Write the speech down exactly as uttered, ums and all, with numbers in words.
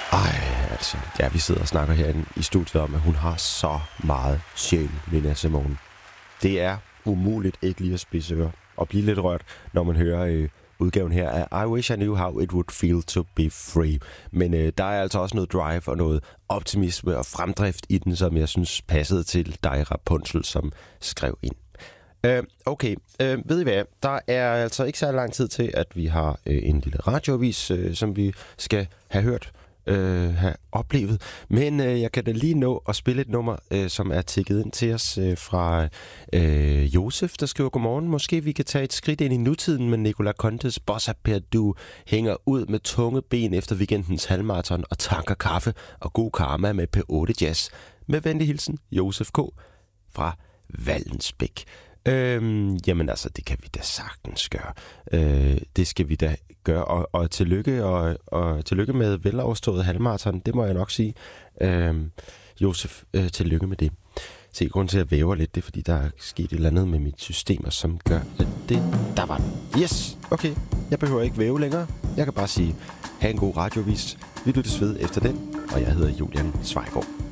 Ej, altså, ja, vi sidder og snakker herinde i studiet om, at hun har så meget sjæl, Nina Simone. Det er umuligt ikke lige at spidse ører og blive lidt rørt, når man hører øh, udgaven her af I Wish I Knew How It Would Feel To Be Free. Men øh, der er altså også noget drive og noget optimisme og fremdrift i den, som jeg synes passede til dig, Rapunzel, som skrev ind. Uh, okay, uh, ved I hvad? Der er altså ikke så lang tid til, at vi har uh, en lille radioavis, uh, som vi skal have hørt, uh, have oplevet. Men uh, jeg kan da lige nå at spille et nummer, uh, som er tikket ind til os uh, fra uh, Josef, der skriver godmorgen. Måske vi kan tage et skridt ind i nutiden med Nicolas Contes Bossa Per Du hænger ud med tunge ben efter weekendens halvmarathon og tanker kaffe og god karma med P otte Jazz. Med venlig hilsen, Josef K. fra Vallensbæk. Øhm, jamen altså, det kan vi da sagtens gøre. Øh, det skal vi da gøre. Og, og tillykke og, og tillykke med veloverstået halvmarathon, det må jeg nok sige. Øhm, Josef, øh, tillykke med det. Se, grunden til at væve lidt, det er, fordi der er sket et eller andet med mit system, som gør, at det... Der var den. Yes! Okay, jeg behøver ikke væve længere. Jeg kan bare sige, have en god radiovis. Vi lyttes ved efter den, og jeg hedder Julian Svejgaard.